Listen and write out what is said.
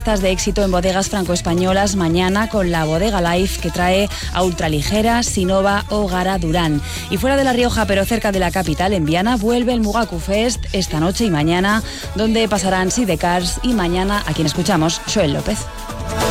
De éxito en bodegas franco-españolas mañana con la Bodega Life, que trae a Ultraligera, Sinova o Gara Durán. Y fuera de La Rioja, pero cerca de la capital, en Viana, vuelve el Mugaku Fest esta noche y mañana, donde pasarán Sidecars y mañana, a quien escuchamos, Joel López.